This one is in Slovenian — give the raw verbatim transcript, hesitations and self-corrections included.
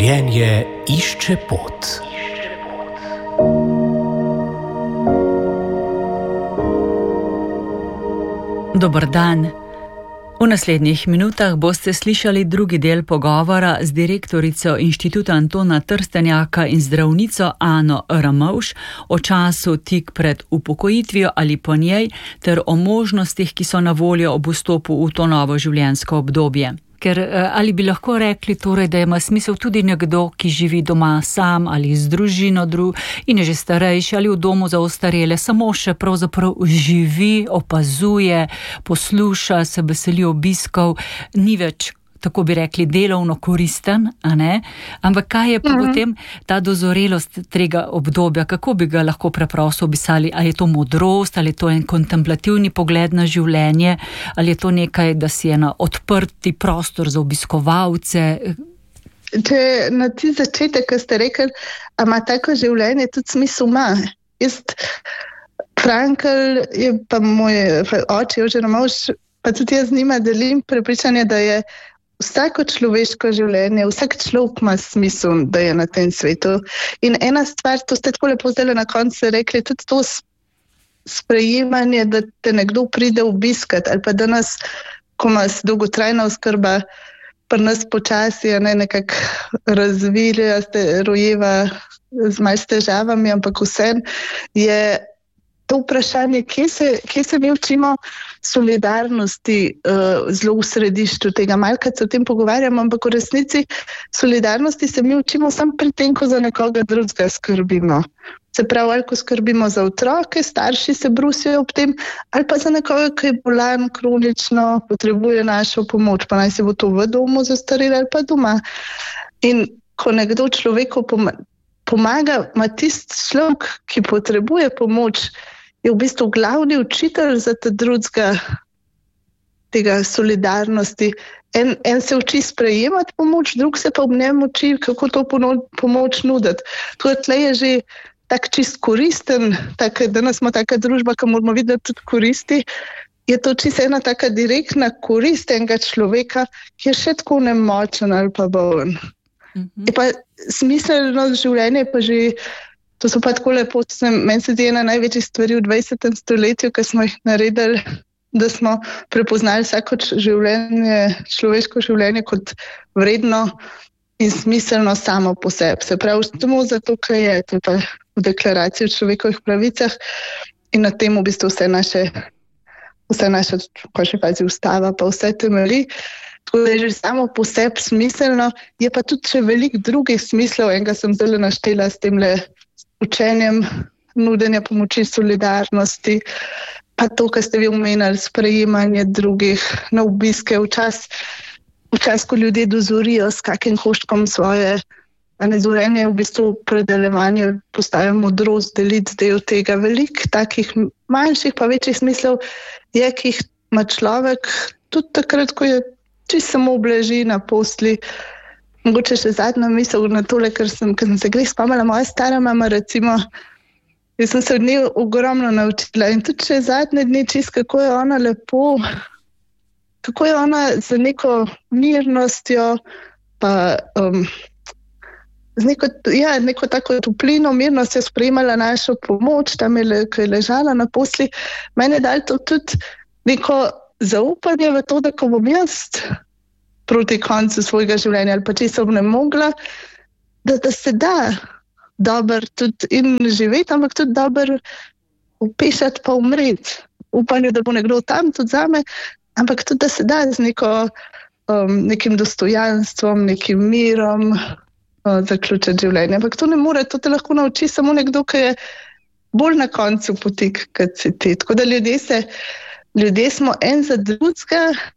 Življenje išče pot. Dober dan. V naslednjih minutah boste slišali drugi del pogovora z direktorico Inštituta Antona Trstenjaka in zdravnico Ano Ramovš o času tik pred upokojitvijo ali po njej ter o možnostih, ki so na voljo ob vstopu v to novo življenjsko obdobje. Ker ali bi lahko rekli torej, da ima smisel tudi nekdo, ki živi doma sam ali z družino dru in je že starejši ali v domu za ostarele, samo še pravzaprav živi, opazuje, posluša, se veseli obiskov, ni več, tako bi rekli, delovno koristen, a ne? Ampak kaj je pa mm-hmm. potem ta dozorelost tega obdobja, kako bi ga lahko preprosto opisali? Ali je to modrost, ali je to en kontemplativni pogled na življenje, ali je to nekaj, da si je na odprti prostor za obiskovalce? Če na ti začetek, ko ste rekli, a ima tako življenje tudi smisel ima. Jaz, Frankl je pa moj oče, Jože Ramovš, pa tudi jaz z njima delim prepričanje, da je vsako človeško življenje, vsak človek ima smisel, da je na tem svetu. In ena stvar, to ste tako lepo zdaj na koncu rekli, tudi to sprejemanje, da te nekdo pride obiskat, ali pa da nas, ko nas dolgotrajna oskrba, pa nas počasi ne, nekako razvilja, ste rojeva z malo s težavami, ampak vsem je to vprašanje, kje se, kje se mi učimo solidarnosti uh, zelo v središču tega. Malkrat se o tem pogovarjamo, ampak v resnici solidarnosti se mi učimo samo pri tem, ko za nekoga drugega skrbimo. Se pravi, ali ko skrbimo za otroke, starši se brusijo ob tem, ali pa za nekoga, ki je bolan kronično, potrebuje našo pomoč, pa naj se bo to v domu zastarelo ali pa doma. In ko nekdo človeku pomaga, pomaga ima tisti človek, ki potrebuje pomoč, je v bistvu glavni učitelj za te drugega tega solidarnosti. En, en se uči sprejemati pomoč, drug se pa ob njem uči, kako to pomoč nuditi. To tle je že tak čist koristen, tak, danes smo taka družba, ki moramo videti tudi koristi, je to čisto ena taka direktna korist enega človeka, ki je še tako nemočen ali pa bolen. Mm-hmm. Je pa smiselno življenje, pa že to so pa tako lepo, meni se zdi ena največjih stvari v dvajsetem stoletju, ki smo jih naredili, da smo prepoznali vsako življenje, človeško življenje kot vredno in smiselno samo po sebi. Se pravi, samo zato, ker je, to je pa v deklaraciji o človekovih pravicah in na tem v bistvu vse naše, vse naše, v končni fazi ustava, pa vse temelji. Tako da je že samo po sebi smiselno, je pa tudi še veliko drugih smislov, enega sem zelo naštela s temle učenjem, nudenja pomoči, solidarnosti, pa to, kar ste vi omenili, sprejemanje drugih na obiske, včas, včas, ko ljudje dozorijo s kakim koščkom svoje nezorenje, v bistvu predeljevanje postaja modrost, deliti del tega. Veliko takih manjših pa večjih smislov je, ki jih ima človek tudi takrat, ko je čisto samo obleži na posli. Mogoče še zadnja misel na tole, ker sem, ker sem se greh spomnila, moja stara mama, recimo, jaz sem se od nje ogromno naučila in tudi še zadnje dni čist, kako je ona lepo, kako je ona z neko mirnostjo, pa um, z neko, ja, neko tako toplino, mirnostjo sprejemala našo pomoč, tam je, ko je ležala na posli. Mene je dal to tudi neko zaupanje v to, da ko bom jaz proti koncu svojega življenja ali pa če sem ne mogla, da, da se da dober tudi in živeti, ampak tudi dober upešati pa umreti. Upanje, da bo nekdo tam tudi zame, ampak tudi, da se da z neko, um, nekim dostojanstvom, nekim mirom uh, zaključiti življenje. Ampak to ne more, to te lahko nauči samo nekdo, ki je bolj na koncu poti, kot si ti. Tako da ljudje se Ljudje smo en za drugega